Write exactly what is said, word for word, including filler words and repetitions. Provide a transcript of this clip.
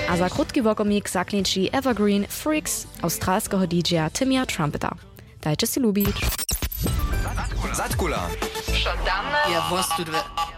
A za krótki wokomik zaklinči Evergreen Freaks australskiego D J-a Timia Trumpeta. Dajcie si lubić. Zatkula. Schon dann. Ja, was du